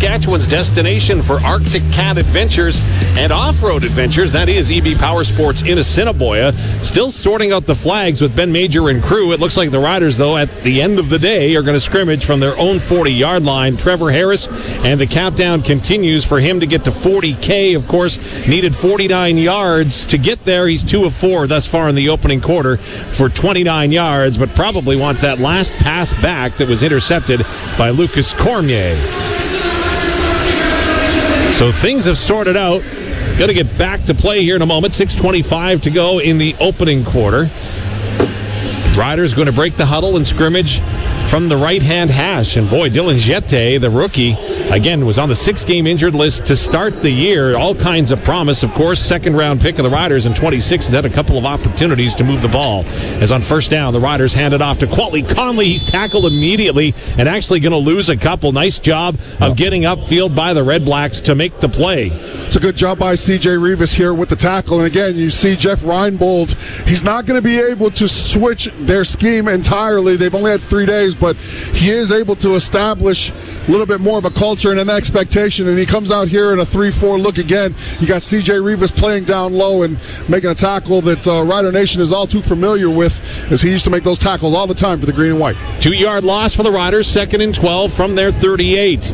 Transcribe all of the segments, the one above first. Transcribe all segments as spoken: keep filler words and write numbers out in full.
Saskatchewan's destination for Arctic Cat adventures and off-road adventures. That is E B Power Sports in Assiniboia. Still sorting out the flags with Ben Major and crew. It looks like the riders, though, at the end of the day are going to scrimmage from their own forty-yard line. Trevor Harris, and the countdown continues for him to get to forty K. Of course, needed forty-nine yards to get there. He's two of four thus far in the opening quarter for twenty-nine yards, but probably wants that last pass back that was intercepted by Lucas Cormier. So things have sorted out. Going to get back to play here in a moment. six twenty-five to go in the opening quarter. Riders going to break the huddle and scrimmage from the right-hand hash. And boy, Dylan Jette, the rookie, again, was on the six-game injured list to start the year. All kinds of promise. Of course, second-round pick of the Riders in twenty-six has had a couple of opportunities to move the ball. As on first down, the Riders hand it off to Quali Conley. He's tackled immediately and actually going to lose a couple. Nice job of getting upfield by the Red Blacks to make the play. It's a good job by C J Rivas here with the tackle. And again, you see Jeff Reinbold. He's not going to be able to switch their scheme entirely. They've only had three days, but he is able to establish a little bit more of a culture and an expectation, and he comes out here in a three four look again. You got C J Rivas playing down low and making a tackle that uh, Rider Nation is all too familiar with, as he used to make those tackles all the time for the green and white. Two-yard loss for the Riders, second and twelve from their thirty-eight.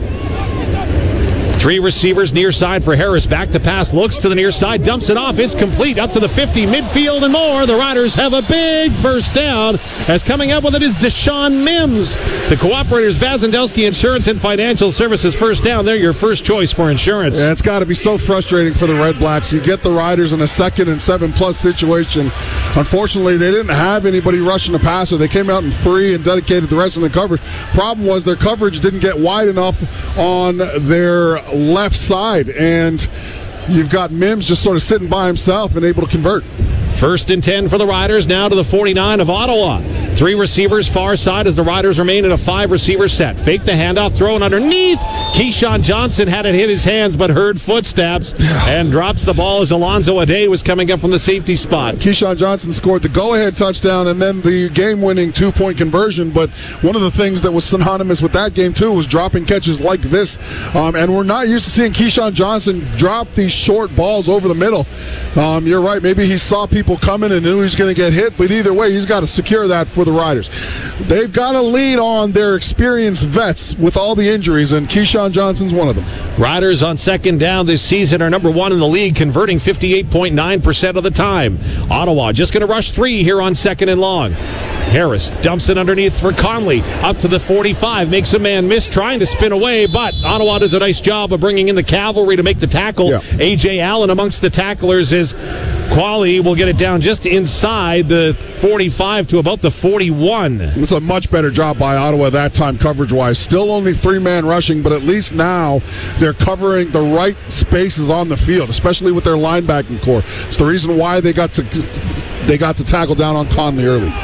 Three receivers near side for Harris. Back to pass, looks to the near side, dumps it off. It's complete up to the fifty, midfield and more. The Riders have a big first down, as coming up with it is Deshaun Mims. The Cooperators, Bazandowski Insurance and Financial Services first down. They're your first choice for insurance. Yeah, it's got to be so frustrating for the Red Blacks. You get the Riders in a second and seven plus situation. Unfortunately, they didn't have anybody rushing the passer. They came out in three and dedicated the rest of the coverage. Problem was their coverage didn't get wide enough on their left side, and you've got Mims just sort of sitting by himself and able to convert. First and ten for the Riders, now to the forty-nine of Ottawa. Three receivers far side as the Riders remain in a five-receiver set. Fake the handoff, throwing underneath. Keyshawn Johnson had it hit his hands, but heard footsteps and drops the ball as Alonzo Ade was coming up from the safety spot. Keyshawn Johnson scored the go-ahead touchdown and then the game-winning two-point conversion, but one of the things that was synonymous with that game, too, was dropping catches like this. Um, and we're not used to seeing Keyshawn Johnson drop these short balls over the middle. Um, you're right, maybe he saw people coming and knew he was going to get hit, but either way, he's got to secure that for the Riders. They've got to lean on their experienced vets with all the injuries, and Keyshawn Johnson's one of them. Riders on second down this season are number one in the league, converting fifty-eight point nine percent of the time. Ottawa just going to rush three here on second and long. Harris dumps it underneath for Conley, up to the forty-five, makes a man miss, trying to spin away, but Ottawa does a nice job of bringing in the cavalry to make the tackle. Yeah. A J Allen amongst the tacklers is Quali will get it down just inside the forty-five to about the forty-one. It's a much better job by Ottawa that time coverage-wise. Still only three-man rushing, but at least now they're covering the right spaces on the field, especially with their linebacking core. It's the reason why they got to they got to tackle down on Conley early.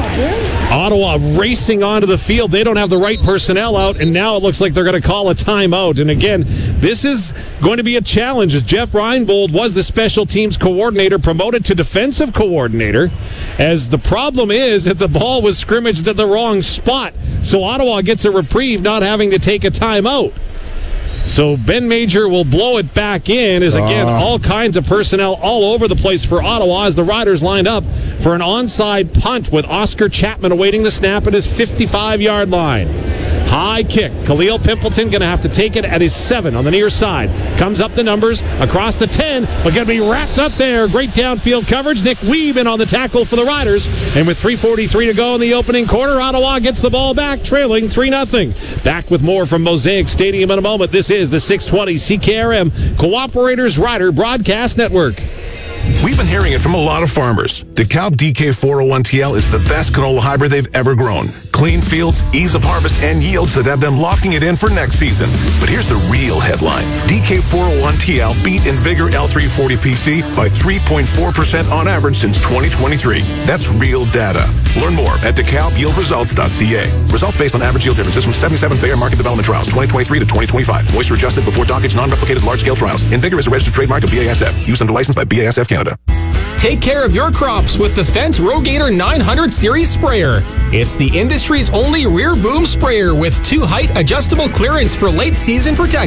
Ottawa racing onto the field. They don't have the right personnel out, and now it looks like they're going to call a timeout. And again, this is going to be a challenge, as Jeff Reinbold was the special teams coordinator, promoted to defensive coordinator, as the problem is that the ball was scrimmaged at the wrong spot. So Ottawa gets a reprieve, not having to take a timeout. So Ben Major will blow it back in, as again, uh. all kinds of personnel all over the place for Ottawa as the Riders lined up for an onside punt with Oscar Chapman awaiting the snap at his fifty-five-yard line. High kick. Khalil Pimpleton going to have to take it at his seven on the near side. Comes up the numbers across the ten, but going to be wrapped up there. Great downfield coverage. Nick Wieben on the tackle for the Riders. And with three forty-three to go in the opening quarter, Ottawa gets the ball back, trailing three nothing. Back with more from Mosaic Stadium in a moment. This is the six twenty C K R M Cooperators Rider Broadcast Network. We've been hearing it from a lot of farmers. DeKalb D K four oh one T L is the best canola hybrid they've ever grown. Clean fields, ease of harvest, and yields that have them locking it in for next season. But here's the real headline. D K four oh one T L beat InVigor L three forty P C by three point four percent on average since twenty twenty-three. That's real data. Learn more at DeKalb Yield Results dot C A. Results based on average yield differences from seventy-seven Bayer Market Development Trials, twenty twenty-three to twenty twenty-five. Moisture adjusted before dockage, non-replicated large-scale trials. InVigor is a registered trademark of B A S F. Used under license by B A S F Canada. Take care of your crops with the Fendt Rogator nine hundred series sprayer. It's the industry's only rear boom sprayer with two height adjustable clearance for late season protection.